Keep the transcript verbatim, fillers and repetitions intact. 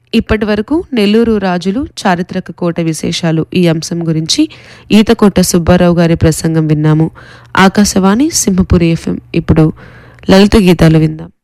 ఇప్పటి వరకు నెల్లూరు రాజులు చారిత్రక కోట విశేషాలు ఈ అంశం గురించి ఈతకోట సుబ్బారావు గారి ప్రసంగం విన్నాము. ఆకాశవాణి సింహపురి ఎఫ్ఎం. ఇప్పుడు లలిత గీతాలు విందాం.